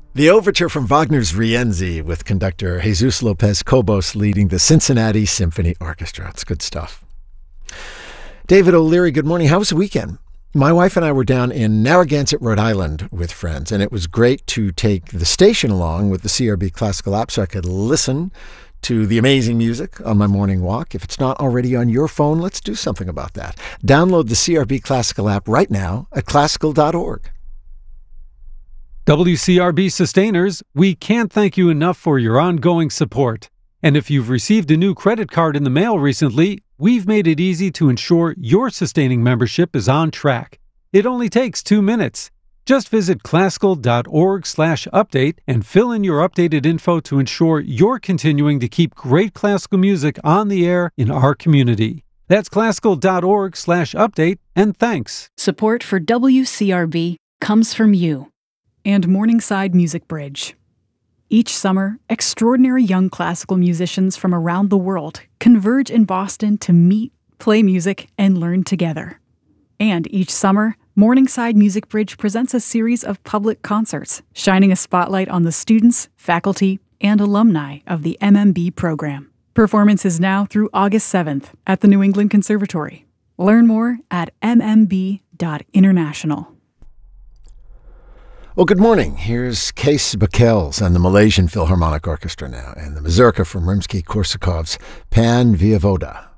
The overture from Wagner's Rienzi with conductor Jesus Lopez Cobos leading the Cincinnati Symphony Orchestra. It's good stuff. David O'Leary, good morning. How was the weekend? My wife and I were down in Narragansett, Rhode Island with friends, and it was great to take the station along with the CRB Classical app so I could listen to the amazing music on my morning walk. If it's not already on your phone, let's do something about that. Download the CRB Classical app right now at classical.org. WCRB sustainers, we can't thank you enough for your ongoing support. And if you've received a new credit card in the mail recently, we've made it easy to ensure your sustaining membership is on track. It only takes 2 minutes. Just visit classical.org/update and fill in your updated info to ensure you're continuing to keep great classical music on the air in our community. That's classical.org/update, and thanks. Support for WCRB comes from you. And Morningside Music Bridge. Each summer, extraordinary young classical musicians from around the world converge in Boston to meet, play music, and learn together. And each summer, Morningside Music Bridge presents a series of public concerts, shining a spotlight on the students, faculty, and alumni of the MMB program. Performance is now through August 7th at the New England Conservatory. Learn more at mmb.international. Well, good morning. Here's Kees Bekels and the Malaysian Philharmonic Orchestra now, and the mazurka from Rimsky-Korsakov's Pan Vojevoda.